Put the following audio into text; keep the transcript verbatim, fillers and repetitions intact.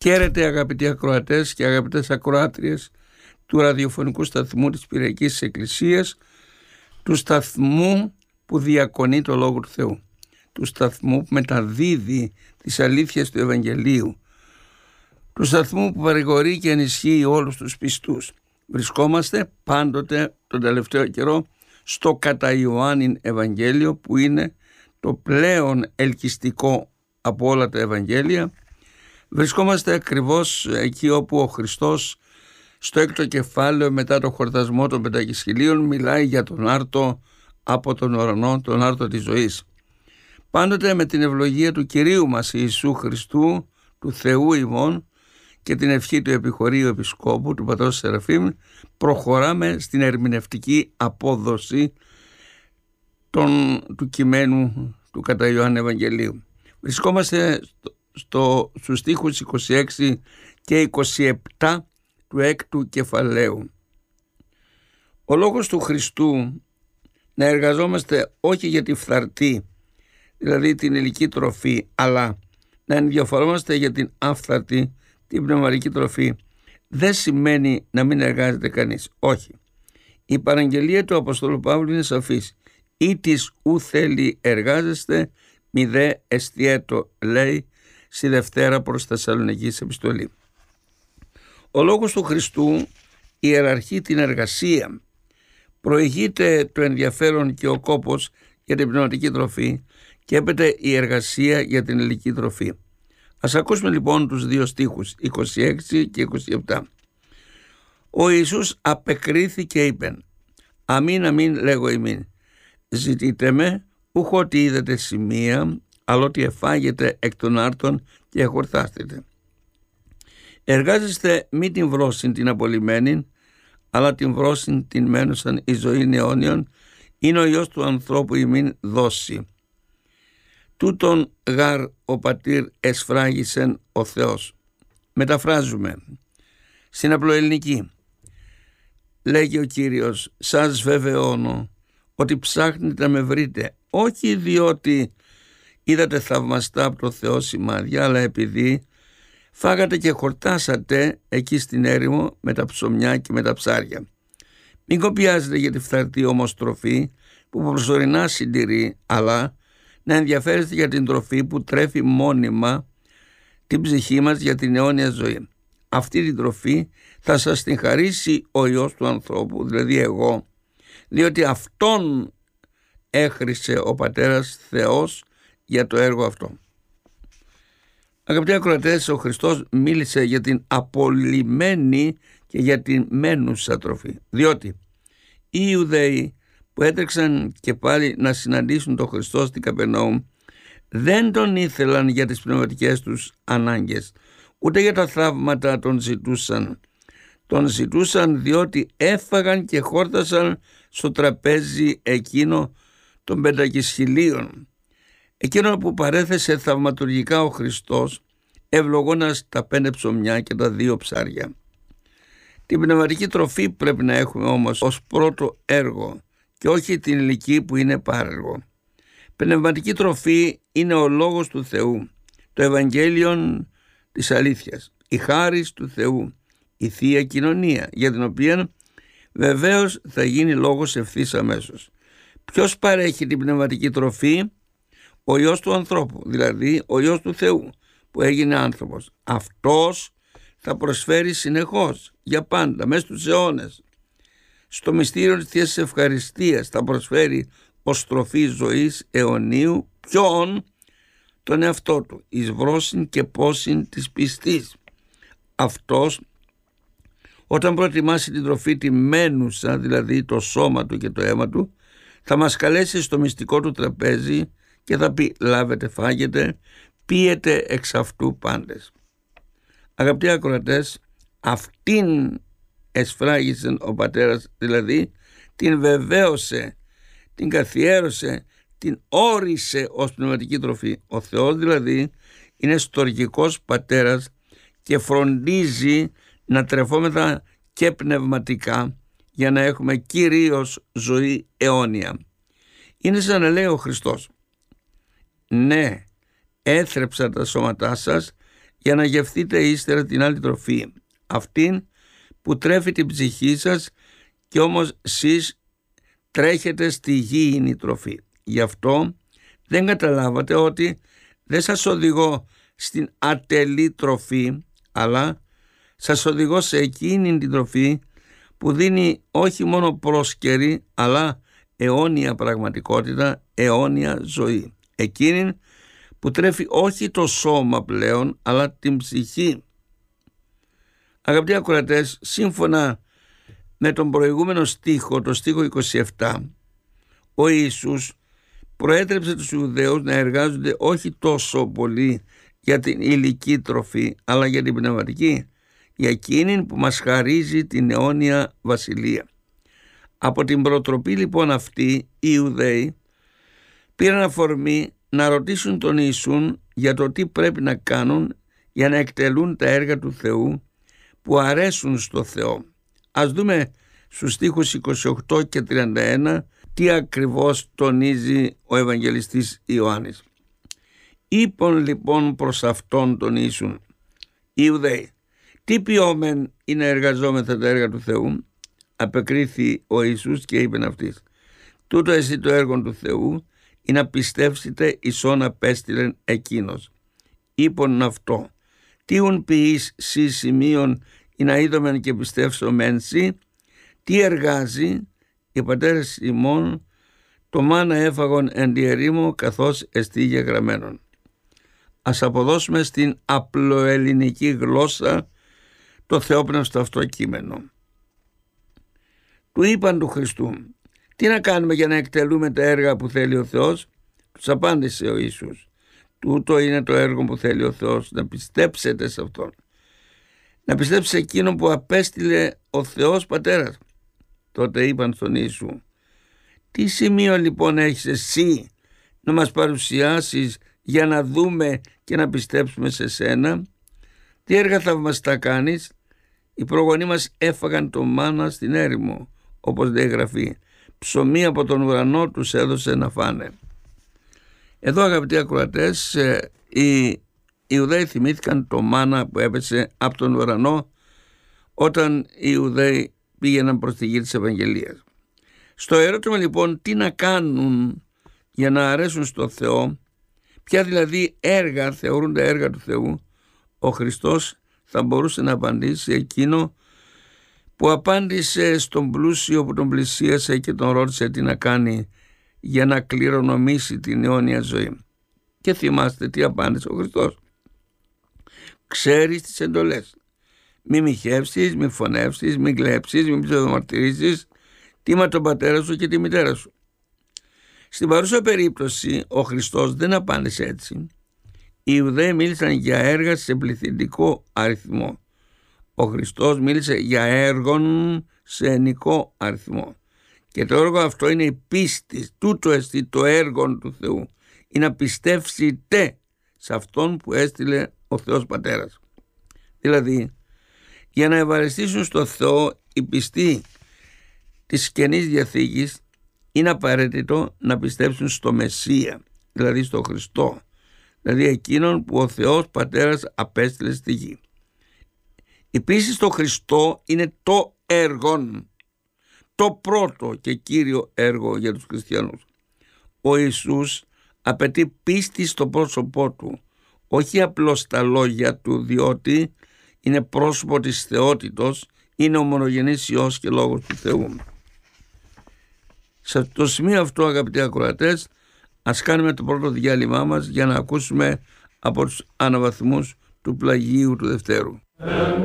Χαίρετε αγαπητοί ακροατές και αγαπητές ακροάτριες του ραδιοφωνικού σταθμού της Πυριακής Εκκλησίας, του σταθμού που διακονεί το Λόγο του Θεού, του σταθμού που μεταδίδει τις αλήθειες του Ευαγγελίου, του σταθμού που παρηγορεί και ενισχύει όλους τους πιστούς. Βρισκόμαστε πάντοτε τον τελευταίο καιρό στο κατά Ιωάννην Ευαγγέλιο, που είναι το πλέον ελκυστικό από όλα τα Ευαγγέλια. Βρισκόμαστε ακριβώς εκεί όπου ο Χριστός στο έκτο κεφάλαιο μετά το χορτασμό των πεντακισχυλίων μιλάει για τον άρτο από τον ουρανό, τον άρτο της ζωής. Πάντοτε με την ευλογία του Κυρίου μας Ιησού Χριστού, του Θεού ημών, και την ευχή του Επιχωρίου Επισκόπου, του Πατρός Σεραφείμ, προχωράμε στην ερμηνευτική απόδοση των, του κειμένου του κατά Ιωάννη Ευαγγελίου. Βρισκόμαστε στο, στους στίχους είκοσι έξι και είκοσι επτά του έκτου κεφαλαίου. Ο λόγος του Χριστού να εργαζόμαστε όχι για τη φθαρτή, δηλαδή την υλική τροφή, αλλά να ενδιαφερόμαστε για την άφθαρτη, την πνευματική τροφή, δεν σημαίνει να μην εργάζεται κανείς. Όχι. Η παραγγελία του Αποστόλου Παύλου είναι σαφής. Ή της ου θέλει εργάζεστε, μη δε εστιέτο, λέει στη Δευτέρα προς Θεσσαλονικής επιστολή. Ο λόγος του Χριστού ιεραρχεί την εργασία. Προηγείται το ενδιαφέρον και ο κόπος για την πνευματική τροφή και έπεται η εργασία για την υλική τροφή. Ας ακούσουμε λοιπόν τους δύο στίχους, είκοσι έξι και είκοσι επτά. Ο Ιησούς απεκρίθηκε είπεν, αμήν αμήν λέγω ημίν, ζητείτε με, ούχ ότι είδατε σημεία, αλλά ότι εφάγετε εκ των άρτων και εχορθάστητε. Εργάζεστε μη την βρόσιν την απολυμένην, αλλά την βρόσιν την μένουσαν η ζωή αιώνιον, είναι ο Υιός του ανθρώπου ημίν δώσει. Τούτον γάρ ο πατήρ εσφράγισεν ο Θεός. Μεταφράζουμε στην απλοελληνική. Λέγει ο Κύριος, σας βεβαιώνω ότι ψάχνετε να με βρείτε, όχι διότι είδατε θαυμαστά από το Θεό σημάδια, αλλά επειδή φάγατε και χορτάσατε εκεί στην έρημο με τα ψωμιά και με τα ψάρια. Μην κοπιάζετε για τη φθαρτή όμως τροφή που προσωρινά συντηρεί, αλλά να ενδιαφέρεστε για την τροφή που τρέφει μόνιμα την ψυχή μας για την αιώνια ζωή. Αυτή την τροφή θα σας την χαρίσει ο Υιός του ανθρώπου, δηλαδή εγώ, διότι αυτόν έχρισε ο Πατέρας Θεός για το έργο αυτό. Αγαπητοί ακροατές, ο Χριστός μίλησε για την απολυμένη και για την μένουσα τροφή, διότι οι Ιουδαίοι που έτρεξαν και πάλι να συναντήσουν τον Χριστό στην Καπερναούμ δεν τον ήθελαν για τις πνευματικές τους ανάγκες, ούτε για τα θαύματα τον ζητούσαν. Τον ζητούσαν διότι έφαγαν και χόρτασαν στο τραπέζι εκείνο των πεντακισχυλίων, εκείνο που παρέθεσε θαυματουργικά ο Χριστός, ευλογώντας τα πέντε ψωμιά και τα δύο ψάρια. Την πνευματική τροφή πρέπει να έχουμε όμως ως πρώτο έργο και όχι την υλική που είναι πάργο. Πνευματική τροφή είναι ο λόγος του Θεού, το Ευαγγέλιο της αλήθειας, η χάρις του Θεού, η Θεία Κοινωνία, για την οποία βεβαίως θα γίνει λόγος ευθύς αμέσως. Ποιος παρέχει την πνευματική τροφή? Ο Υιός του ανθρώπου, δηλαδή ο Υιός του Θεού που έγινε άνθρωπος. Αυτός θα προσφέρει συνεχώς, για πάντα, μέσα στους αιώνες. Στο μυστήριο της Θείας Ευχαριστίας θα προσφέρει ως τροφή ζωής αιωνίου ποιον? Τον εαυτό του, εις βρόσιν και πόσιν της πιστής. Αυτός όταν προετοιμάσει την τροφή τη μένουσα, δηλαδή το σώμα του και το αίμα του, θα μας καλέσει στο μυστικό του τραπέζι και θα πει λάβετε φάγετε, πίετε εξ αυτού πάντες. Αγαπητοί ακροατές, αυτήν εσφράγισε ο Πατέρας, δηλαδή την βεβαίωσε, την καθιέρωσε, την όρισε ως πνευματική τροφή. Ο Θεός δηλαδή είναι στοργικός Πατέρας και φροντίζει να τρεφόμεθα και πνευματικά για να έχουμε κυρίως ζωή αιώνια. Είναι σαν να λέει ο Χριστός, ναι, έθρεψα τα σώματά σας για να γευθείτε ύστερα την άλλη τροφή, αυτήν που τρέφει την ψυχή σας, και όμως εσείς τρέχετε στη γήινη τροφή. Γι' αυτό δεν καταλάβατε ότι δεν σας οδηγώ στην ατελή τροφή, αλλά σας οδηγώ σε εκείνη την τροφή που δίνει όχι μόνο πρόσκαιρη, αλλά αιώνια πραγματικότητα, αιώνια ζωή. Εκείνη που τρέφει όχι το σώμα πλέον, αλλά την ψυχή. Αγαπητοί ακροατές, σύμφωνα με τον προηγούμενο στίχο, το στίχο είκοσι επτά, ο Ιησούς προέτρεψε τους Ιουδαίους να εργάζονται όχι τόσο πολύ για την υλική τροφή, αλλά για την πνευματική, για εκείνη που μας χαρίζει την αιώνια βασιλεία. Από την προτροπή λοιπόν αυτή, οι Ιουδαίοι πήραν αφορμή να ρωτήσουν τον Ιησούν για το τι πρέπει να κάνουν για να εκτελούν τα έργα του Θεού που αρέσουν στο Θεό. Ας δούμε στους στίχους είκοσι οκτώ και τριάντα ένα τι ακριβώς τονίζει ο Ευαγγελιστής Ιωάννης. Είπον λοιπόν προς αυτόν τον Ιησούν, Ιουδαίοι, τι ποιόμεν είναι εργαζόμεθα τα έργα του Θεού? Απεκρίθη ο Ιησούς και είπεν αυτής, τούτο εσύ το έργο του Θεού, ή να πιστεύσετε ίσον απέστειλεν εκείνος. Είπον αυτό, τι ουν ποιείς σύ σημείων ή να είδομεν και πιστεύσομεν σύ, τι εργάζει οι πατέρες ημών, το μάνα έφαγον εν τη ερήμο, καθώς εστί γεγραμμένον. Ας αποδώσουμε στην απλοελληνική γλώσσα το θεόπνευστο αυτό κείμενο. Του είπαν του Χριστού, τι να κάνουμε για να εκτελούμε τα έργα που θέλει ο Θεός? Τους απάντησε ο Ιησούς, τούτο είναι το έργο που θέλει ο Θεός, να πιστέψετε σε Αυτόν, να πιστέψετε σε εκείνον που απέστειλε ο Θεός Πατέρας. Τότε είπαν στον Ιησού, τι σημείο λοιπόν έχεις εσύ να μας παρουσιάσεις για να δούμε και να πιστέψουμε σε σένα? Τι έργα θαυμαστά κάνεις? Οι προγονείς μας έφαγαν το μάνα στην έρημο, όπως λέει η Γραφή, ψωμί από τον ουρανό τους έδωσε να φάνε. Εδώ, αγαπητοί ακροατές, οι Ιουδαίοι θυμήθηκαν το μάνα που έπεσε από τον ουρανό όταν οι Ιουδαίοι πήγαιναν προς τη γη της Ευαγγελίας. Στο ερώτημα λοιπόν τι να κάνουν για να αρέσουν στο Θεό, ποια δηλαδή έργα θεωρούνται έργα του Θεού, ο Χριστός θα μπορούσε να απαντήσει εκείνο που απάντησε στον πλούσιο που τον πλησίασε και τον ρώτησε τι να κάνει για να κληρονομήσει την αιώνια ζωή. Και θυμάστε τι απάντησε ο Χριστός. Ξέρεις τις εντολές. Μη μοιχεύσεις, μη φωνεύσεις, μη κλέψεις, μη ψευδομαρτυρήσεις, τίμα τον πατέρα σου και τη μητέρα σου. Στην παρούσα περίπτωση ο Χριστός δεν απάντησε έτσι. Οι Ιουδαίοι μίλησαν για έργα σε πληθυντικό αριθμό. Ο Χριστός μίλησε για έργων σε ενικό αριθμό. Και το έργο αυτό είναι η πίστη, τούτο εστί το έργο του Θεού. Είναι να πιστεύσετε σε Αυτόν που έστειλε ο Θεός Πατέρας. Δηλαδή, για να ευαρεστήσουν στο Θεό οι πιστοί της Καινής Διαθήκης, είναι απαραίτητο να πιστέψουν στο Μεσσία, δηλαδή στο Χριστό, δηλαδή εκείνον που ο Θεός Πατέρας απέστειλε στη γη. Η πίστη στο Χριστό είναι το έργο, το πρώτο και κύριο έργο για τους χριστιανούς. Ο Ιησούς απαιτεί πίστη στο πρόσωπό Του, όχι απλώς στα λόγια Του, διότι είναι πρόσωπο της θεότητος, είναι ο μονογενής Υιός και Λόγος του Θεού. Σε το σημείο αυτό, αγαπητοί ακροατές, ας κάνουμε το πρώτο διάλειμμά μας για να ακούσουμε από τους αναβαθμούς του πλαγίου του Δευτέρου.